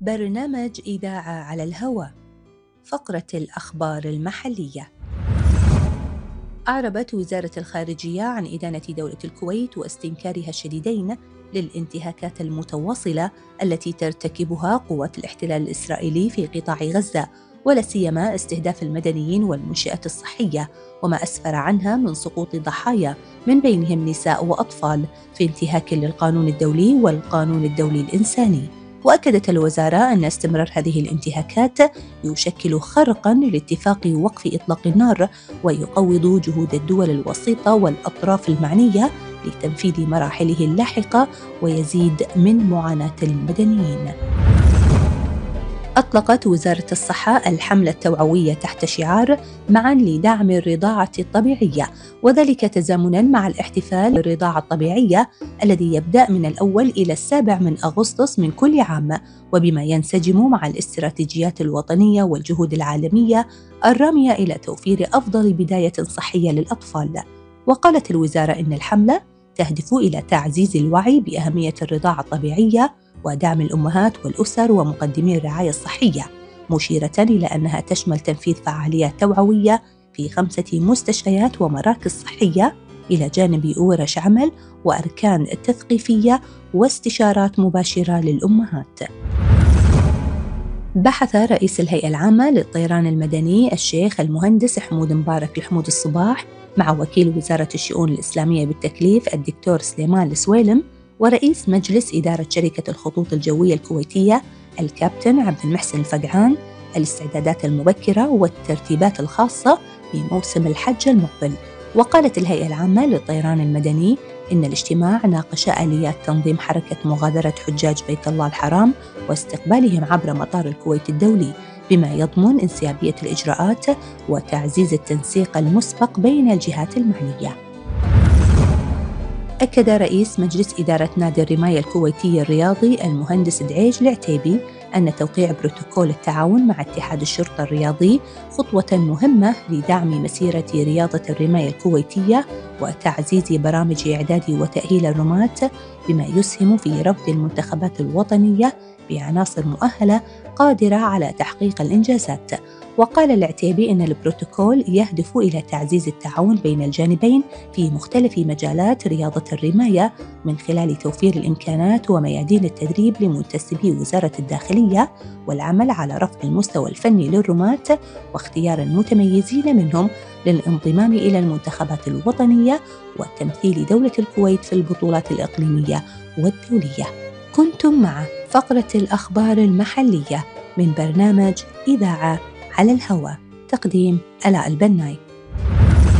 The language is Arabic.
برنامج إذاعة على الهواء. فقرة الأخبار المحلية. أعربت وزارة الخارجية عن إدانة دولة الكويت واستنكارها الشديدين للانتهاكات المتواصلة التي ترتكبها قوات الاحتلال الإسرائيلي في قطاع غزة، ولا سيما استهداف المدنيين والمنشآت الصحية، وما أسفر عنها من سقوط ضحايا من بينهم نساء وأطفال في انتهاك للقانون الدولي والقانون الدولي الإنساني. وأكدت الوزارة أن استمرار هذه الانتهاكات يشكل خرقاً لاتفاق وقف إطلاق النار، ويقوض جهود الدول الوسيطة والأطراف المعنية لتنفيذ مراحله اللاحقة ويزيد من معاناة المدنيين. أطلقت وزارة الصحة الحملة التوعوية تحت شعار معاً لدعم الرضاعة الطبيعية، وذلك تزامناً مع الاحتفال بالرضاعة الطبيعية الذي يبدأ من 1 إلى 7 من أغسطس من كل عام، وبما ينسجم مع الاستراتيجيات الوطنية والجهود العالمية الرامية إلى توفير أفضل بداية صحية للأطفال. وقالت الوزارة إن الحملة تهدف إلى تعزيز الوعي بأهمية الرضاعة الطبيعية ودعم الأمهات والأسر ومقدمي الرعاية الصحية، مشيرة إلى أنها تشمل تنفيذ فعاليات توعوية في 5 مستشفيات ومراكز صحية، إلى جانب ورش عمل وأركان تثقيفية واستشارات مباشرة للأمهات. بحث رئيس الهيئة العامة للطيران المدني الشيخ المهندس حمود مبارك الحمود الصباح مع وكيل وزارة الشؤون الإسلامية بالتكليف الدكتور سليمان السويلم ورئيس مجلس إدارة شركة الخطوط الجوية الكويتية الكابتن عبد المحسن الفقعان الاستعدادات المبكرة والترتيبات الخاصة بموسم الحج المقبل. وقالت الهيئة العامة للطيران المدني إن الاجتماع ناقش آليات تنظيم حركة مغادرة حجاج بيت الله الحرام واستقبالهم عبر مطار الكويت الدولي، بما يضمن انسيابية الإجراءات وتعزيز التنسيق المسبق بين الجهات المعنية. أكد رئيس مجلس إدارة نادي الرماية الكويتي الرياضي المهندس دعيج العتيبي أن توقيع بروتوكول التعاون مع اتحاد الشرطة الرياضي خطوة مهمة لدعم مسيرة رياضة الرماية الكويتية وتعزيز برامج إعداد وتأهيل الرماة، بما يسهم في رفض المنتخبات الوطنية بعناصر مؤهلة قادرة على تحقيق الإنجازات. وقال العتيبي إن البروتوكول يهدف إلى تعزيز التعاون بين الجانبين في مختلف مجالات رياضة الرماية من خلال توفير الإمكانات وميادين التدريب لمنتسبي وزارة الداخلية، والعمل على رفع المستوى الفني للرماة واختيار المتميزين منهم للانضمام إلى المنتخبات الوطنية وتمثيل دولة الكويت في البطولات الإقليمية والدولية. كنتم مع فقرة الأخبار المحلية من برنامج إذاعة على الهواء، تقديم آلاء البناي.